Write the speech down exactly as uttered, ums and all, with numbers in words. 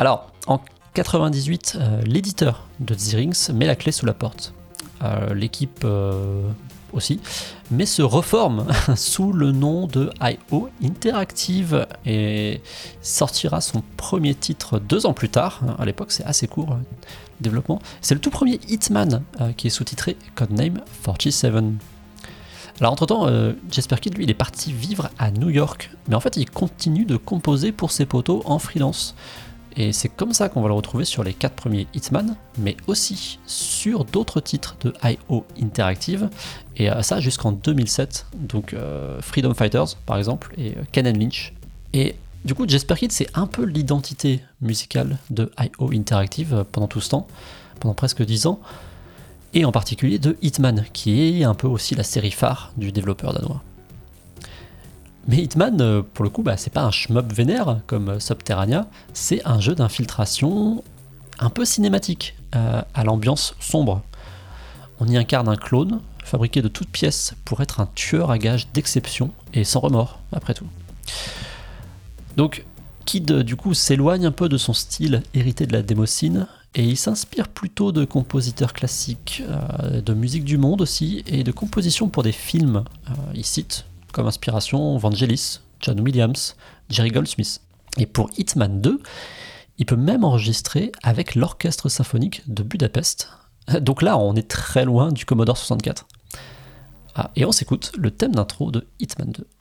Alors, en quatre-vingt-dix-huit, euh, l'éditeur de Zyrinx met la clé sous la porte. Euh, l'équipe euh, aussi, mais se reforme sous le nom de I O Interactive et sortira son premier titre deux ans plus tard. À l'époque, c'est assez court, le développement. C'est le tout premier Hitman euh, qui est sous-titré Codename quarante-sept. Alors entre-temps, euh, Jesper Kyd, lui, il est parti vivre à New York, mais en fait, il continue de composer pour ses potos en freelance. Et c'est comme ça qu'on va le retrouver sur les quatre premiers Hitman, mais aussi sur d'autres titres de I O Interactive, et euh, ça jusqu'en deux mille sept, donc euh, Freedom Fighters par exemple, et euh, Ken and Lynch. Et du coup, Jesper Kyd, c'est un peu l'identité musicale de I O Interactive pendant tout ce temps, pendant presque dix ans, et en particulier de Hitman, qui est un peu aussi la série phare du développeur danois. Mais Hitman, pour le coup, bah, c'est pas un shmup vénère comme Subterranea, c'est un jeu d'infiltration un peu cinématique, euh, à l'ambiance sombre. On y incarne un clone, fabriqué de toutes pièces pour être un tueur à gages d'exception et sans remords, après tout. Donc, Kyd, du coup, s'éloigne un peu de son style hérité de la démocine, et il s'inspire plutôt de compositeurs classiques, euh, de musique du monde aussi, et de compositions pour des films. Euh, il cite comme inspiration Vangelis, John Williams, Jerry Goldsmith. Et pour Hitman deux, il peut même enregistrer avec l'Orchestre Symphonique de Budapest. Donc là, on est très loin du Commodore soixante-quatre. Ah, et on s'écoute le thème d'intro de Hitman deux.